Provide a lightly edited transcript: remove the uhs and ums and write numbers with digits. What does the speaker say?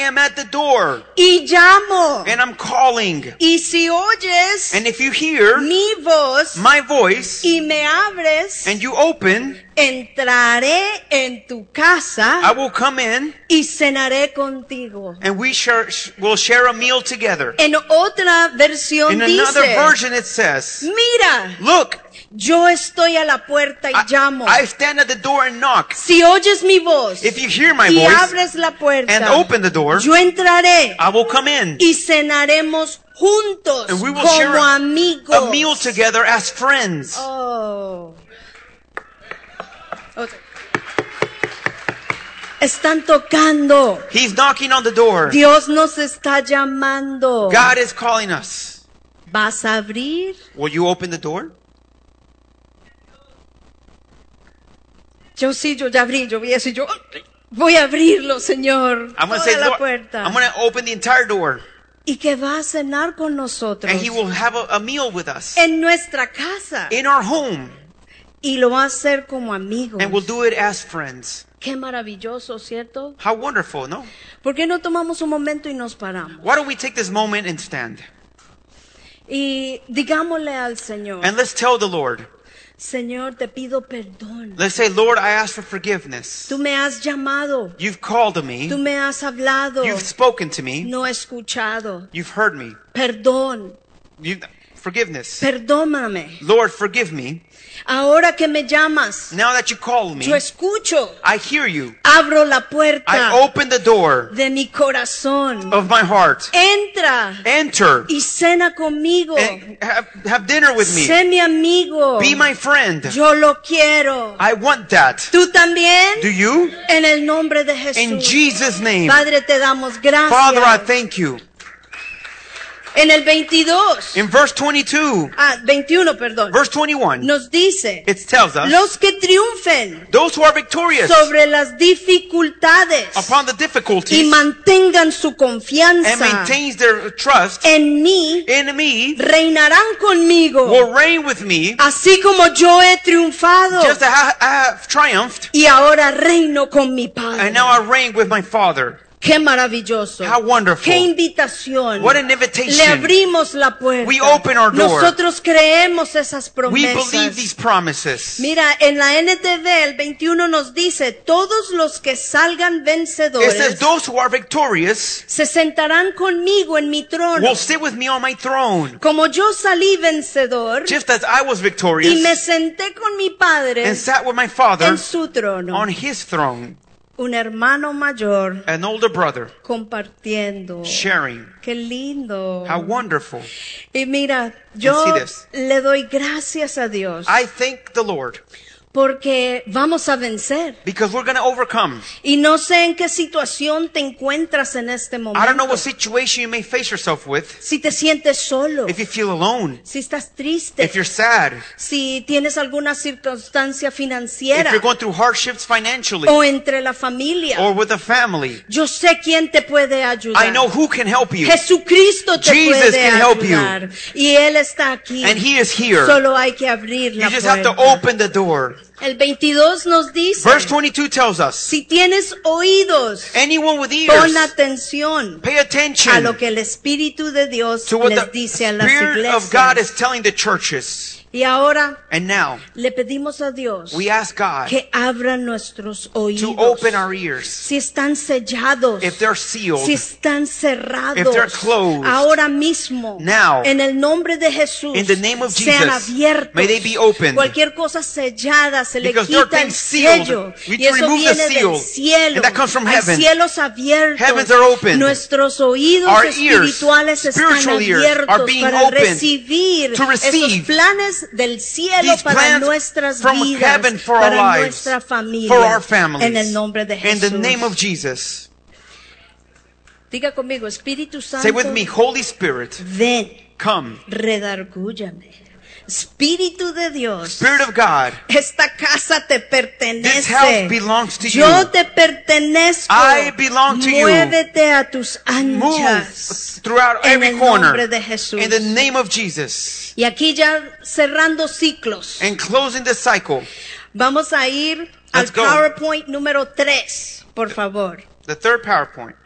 am at the door. y llamo. And I'm calling. Y si oyes And if you hear mi voz my voice y me abres, and you open, entraré en tu casa I will come in y cenaré contigo. and will share a meal together. En otra versión In another dice, version it says, mira, look, yo estoy a la puerta y llamo. I stand at the door and knock. Si oyes mi voz If you hear my y voice abres la puerta, and open the door, yo entraré I will come in y cenaremos juntos and we will share como amigos. a meal together as friends. Oh. Okay. Están tocando. He's knocking on the door. Dios nos está llamando. God is calling us. ¿Vas a abrir? Will you open the door? Yo ya abrí, yo vi eso y yo voy a abrirlo, Señor. I'm going to Toda say, la Lord, puerta. I'm going to open the entire door. Y que va a cenar con nosotros. And he will have a meal with us En nuestra casa. in our home. Y lo va a hacer como amigos. And we'll do it as friends. Qué maravilloso, ¿cierto? How wonderful, no? ¿Por qué no tomamos un momento y nos paramos? Why don't we take this moment and stand? Y digámosle al Señor, And let's tell the Lord. Señor, te pido perdón. Let's say, Lord, I ask for forgiveness. Tú me has llamado. You've called to me. Tú me has hablado. You've spoken to me. No he escuchado. You've heard me. Perdón. Forgiveness. Perdóname. Lord, forgive me. Ahora que me llamas, Now that you call me, yo escucho. I hear you. Abro la puerta I open the door de mi corazón. of my heart. Entra Enter y cena conmigo. and have dinner with me. Sé mi amigo. Be my friend. Yo lo quiero. I want that. ¿Tú también? Do you? En el nombre de In Jesús. Jesus' name. Padre, te damos gracias. Father, I thank you. En el 22. In verse 22, 21, perdón. verse 21, Nos dice, it tells us, los que triunfen those who are victorious sobre las dificultades upon the y difficulties mantengan su and confianza maintains their trust en mí, in me reinarán conmigo, will reign with me, así como yo he triunfado just as I have triumphed, y ahora reino con mi Padre. and now I reign with my Father. Qué maravilloso. How wonderful. Qué invitación. What an Le invitation. abrimos la puerta. We open our door. Nosotros creemos esas We promesas. believe these promises. Mira, en la NTV el 21 nos dice, todos los que salgan It vencedores says, those who are victorious se sentarán conmigo en mi trono. will sit with me on my throne. Como yo salí vencedor Just as I was y me victorious senté con mi Padre and sat with my Father en su trono. on his throne, Un hermano mayor an older brother compartiendo. sharing. Qué lindo. How wonderful. Y mira, yo see this. le doy gracias a Dios I thank the Lord porque vamos a vencer. because we're going to overcome. Y no sé en qué situación te encuentras en este I don't know momento. what situation you may face yourself with. Si te sientes solo, If you feel alone, si estás triste, if you're sad, si tienes alguna circunstancia if financiera you're going through hardships financially o entre la familia. or with a family, Yo sé quién te puede ayudar. I know who can help you. Jesucristo te Jesus puede can help you. ayudar. Y Él está aquí. And he is here. Solo hay que abrir la You just have to puerta. open the door. El 22 nos dice, Verse 22 tells us, si tienes oídos, anyone with pon ears, atención pay a attention lo que el Espíritu de Dios to what les the dice a las Spirit of God iglesias. is telling the churches. Y ahora And now, le pedimos a Dios we ask God que abra nuestros to oídos. open our ears. Si están sellados, If they're sealed, si están cerrados, if they're closed, ahora mismo, now, en el nombre de Jesús, in the name of sean Jesus, abiertos. may they be opened. Cualquier cosa sellada se le Because there are quita el things sealed. sello. We Y eso remove the viene seal. del cielo. And that comes from Hay heaven. cielos abiertos. Heavens are opened. Nuestros oídos Our ears, espirituales están spiritual ears, abiertos are being para opened recibir to receive esos planes del cielo these para plans nuestras from vidas, heaven for our para lives, nuestra familia, for our families. en el nombre de In Jesús. the name of Jesus. Diga conmigo, Espíritu Santo, Say with me, Holy Spirit, ven, come. redargúllame. Espíritu de Dios, Spirit of God, esta casa te this pertenece. house belongs to Yo you. te pertenezco. I belong to you. Muévete a tus Move anchas. throughout En every el corner. nombre de Jesús. In the name of Jesus. Y aquí ya cerrando ciclos, And closing the cycle, vamos a ir al Let's go. PowerPoint número 3, por favor. the third PowerPoint.